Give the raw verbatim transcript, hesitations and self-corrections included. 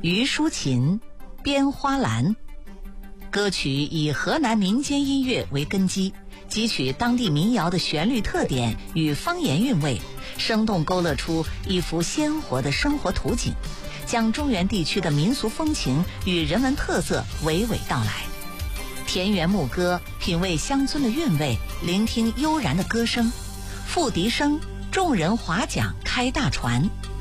虞书琴，编花篮。歌曲以河南民间音乐为根基，汲取当地民谣的旋律特点与方言韵味，生动勾勒出一幅鲜活的生活图景，将中原地区的民俗风情与人文特色娓娓道来。田园牧歌，品味乡村的韵味，聆听悠然的歌声，赋笛声，众人划桨开大船，